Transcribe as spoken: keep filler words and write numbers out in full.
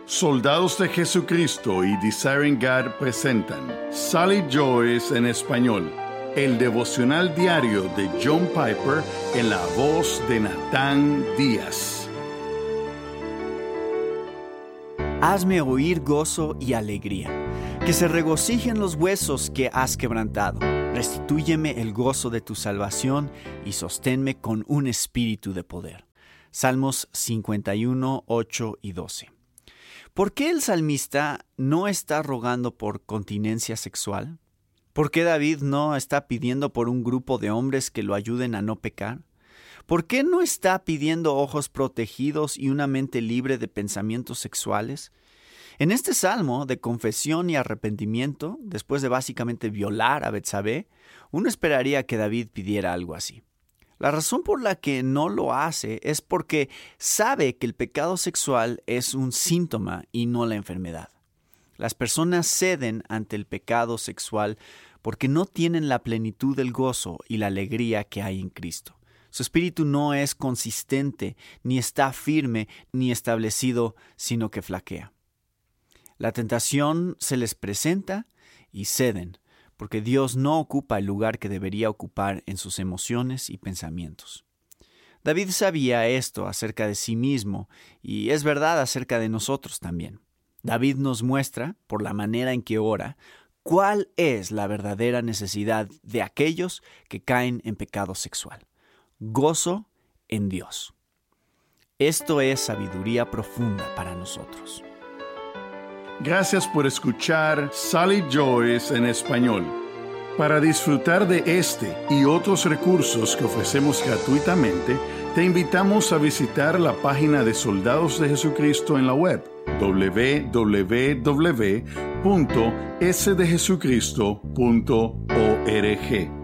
Soldados de Jesucristo y Desiring God presentan Sally Joyce en español, el devocional diario de John Piper en la voz de Natán Díaz. Hazme oír gozo y alegría, que se regocijen los huesos que has quebrantado. Restitúyeme el gozo de tu salvación y sosténme con un espíritu de poder. Salmos cincuenta y uno, ocho y doce. ¿Por qué el salmista no está rogando por continencia sexual? ¿Por qué David no está pidiendo por un grupo de hombres que lo ayuden a no pecar? ¿Por qué no está pidiendo ojos protegidos y una mente libre de pensamientos sexuales? En este salmo de confesión y arrepentimiento, después de básicamente violar a Betsabé, uno esperaría que David pidiera algo así. La razón por la que no lo hace es porque sabe que el pecado sexual es un síntoma y no la enfermedad. Las personas ceden ante el pecado sexual porque no tienen la plenitud del gozo y la alegría que hay en Cristo. Su espíritu no es consistente, ni está firme, ni establecido, sino que flaquea. La tentación se les presenta y ceden, porque Dios no ocupa el lugar que debería ocupar en sus emociones y pensamientos. David sabía esto acerca de sí mismo y es verdad acerca de nosotros también. David nos muestra, por la manera en que ora, cuál es la verdadera necesidad de aquellos que caen en pecado sexual. Gozo en Dios. Esto es sabiduría profunda para nosotros. Gracias por escuchar Sally Joyce en español. Para disfrutar de este y otros recursos que ofrecemos gratuitamente, te invitamos a visitar la página de Soldados de Jesucristo en la web doble u doble u doble u punto s de jesucristo punto org.